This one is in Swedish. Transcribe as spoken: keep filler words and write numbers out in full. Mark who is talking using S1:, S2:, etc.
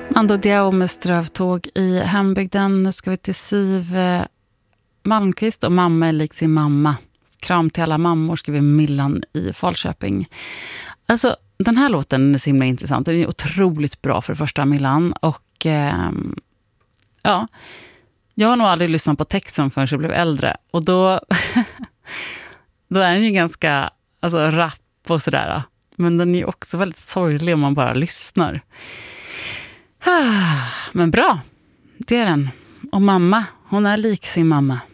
S1: Mando Diao med Strövtåg i hembygden. Nu ska vi till Siv Malmqvist och Mamma är lik sin mamma. Kram till alla mammor, skriver Millan i Falköping. Alltså, den här låten är så himla intressant. Den är otroligt bra för första, Millan. Och eh, ja, jag har nog aldrig lyssnat på texten förrän jag blev äldre. Och då, då är den ju ganska alltså, rapp och sådär. Men den är ju också väldigt sorglig om man bara lyssnar. Men bra, det är den. Och mamma, hon är lik sin mamma.